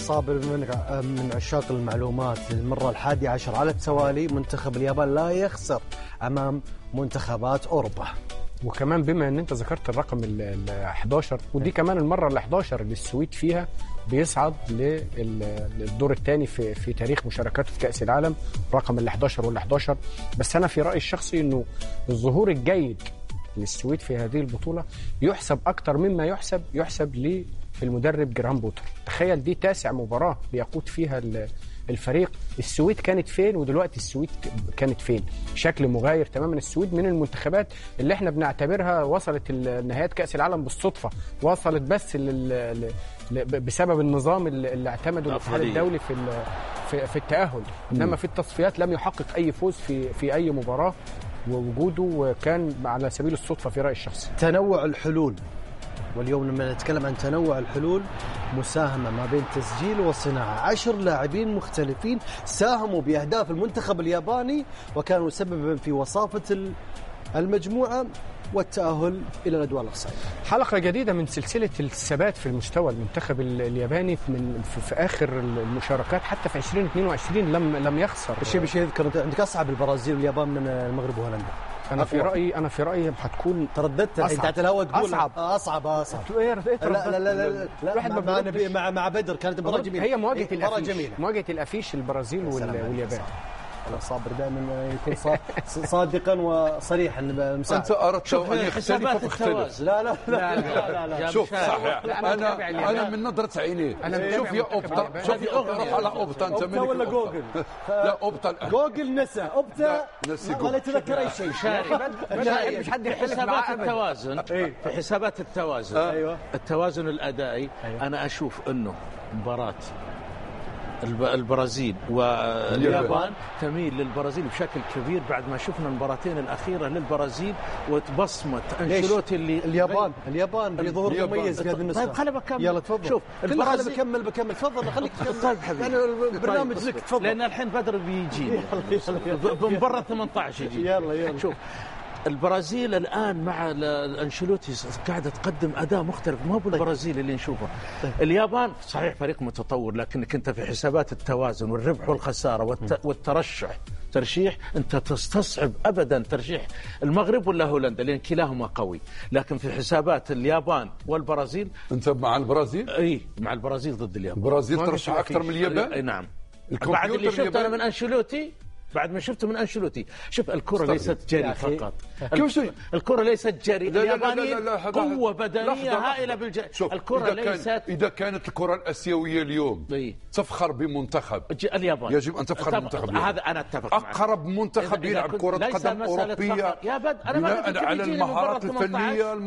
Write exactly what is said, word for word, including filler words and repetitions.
صابر من من عشاق المعلومات للمرة الحادية عشر على التوالي منتخب اليابان لا يخسر أمام منتخبات أوروبا. وكمان بما ان انت ذكرت الرقم ال إحدى عشر ودي كمان المره ال إحدى عشر اللي السويد فيها بيصعد للدور الثاني في في تاريخ مشاركاته في كاس العالم، رقم ال إحدى عشر وال إحدى عشر. بس انا في رايي الشخصي انه الظهور الجيد للسويد في هذه البطوله يحسب اكثر مما يحسب يحسب للمدرب جرام بوتر. تخيل دي تاسع مباراه بيقود فيها الفريق. السويد كانت فين ودلوقتي السويد كانت فين؟ شكل مغاير تماما. السويد من المنتخبات اللي احنا بنعتبرها وصلت نهايات كأس العالم بالصدفة، وصلت بس لل... بسبب النظام اللي اعتمده الاتحاد الدولي في في, في التأهل، انما في التصفيات لم يحقق اي فوز في في اي مباراة، ووجوده كان على سبيل الصدفة في رأيي الشخصي. تنوع الحلول، واليوم لما نتكلم عن تنوع الحلول مساهمة ما بين تسجيل وصناعة. عشر لاعبين مختلفين ساهموا بأهداف المنتخب الياباني وكانوا سببا في وصافة المجموعة والتأهل إلى الأدوار الإقصائية. حلقة جديدة من سلسلة الثبات في المستوى المنتخب الياباني من في آخر المشاركات، حتى في ألفين واثنين وعشرين لم لم يخسر. الشيء بشيء يذكر عندك أصعب البرازيل واليابان من المغرب وهولندا. أنا في رأيي أنا في رأيي هتكون ترددت أنت الهواء تقول أصعب أصعب أصعب. لا لا لا لا لا مع مع بدر كانت مباراة جميلة. هي مواجهة الأفيش مواجهة الأفيش البرازيل واليابان. صابر دائما يكون صادقا وصريحا بالمساعدة. انت اردت ان يختلف فاختلف. لا لا لا لا لا شوف صحيح انا انا من نظره عينيه. شوف يا اوبتا، شوف يا روح على اوبتا. انت من ولا جوجل؟ لا اوبتا جوجل نسى اوبتا ولا يتذكر اي شيء. مش حد حسابات التوازن. في حسابات التوازن التوازن الادائي انا اشوف انه مباراة البرازيل واليابان تميل للبرازيل بشكل كبير بعد ما شفنا المباراتين الأخيرة للبرازيل وتبصمة أنشيلوتي اللي اليابان اليابان بظهور مميز في هذه النسخة. طيب خلي بكمل. يلا تفضل. شوف البرازيل بكمل بكمل تفضل خليك تكمل. طيب حبيبي أنا البرنامج لك تفضل. لأن الحين بدر بيجي بمباراة ثمانية عشر يجي. يلا يلا شوف البرازيل الآن مع أنشيلوتي قاعدة تقدم أداء مختلف، ما هو بالبرازيل اللي نشوفه. اليابان صحيح فريق متطور، لكنك أنت في حسابات التوازن والربح والخسارة والترشح ترشيح أنت تستصعب أبدا ترشيح المغرب ولا هولندا لأن كلاهما قوي. لكن في حسابات اليابان والبرازيل أنت مع البرازيل؟ إيه مع البرازيل ضد اليابان. البرازيل ترشح أكثر من اليابان؟ أي نعم. بعد اللي شفته أنا من أنشيلوتي بعد ما شفته من أنشيلوتي. شوف الكرة ليست جري فقط. الكرة ليست جري. اليابانيين قوة بدنية هائلة بالجري. الكرة ليست. إذا كانت الكرة الآسيوية اليوم تفخر بمنتخب اليابان، يجب أن تفخر بمنتخب هذا أنا أتفق معك. أقرب منتخب يلعب كرة قدم أوروبية يا بد أنا على المهارات الفنية